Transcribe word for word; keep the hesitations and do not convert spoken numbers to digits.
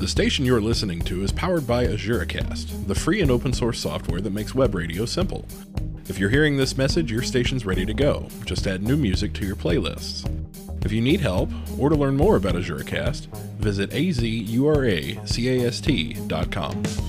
The station you're listening to is powered by AzureCast, the free and open source software that makes web radio simple. If you're hearing this message, your station's ready to go. Just add new music to your playlists. If you need help, or to learn more about AzureCast, visit azuracast dot com.